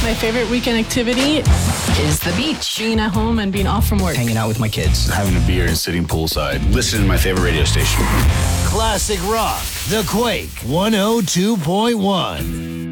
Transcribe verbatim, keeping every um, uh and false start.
My favorite weekend activity is the beach. Being at home and being off from work. Hanging out with my kids. Having a beer and sitting poolside. Listening to my favorite radio station. Classic Rock. The Quake one oh two point one.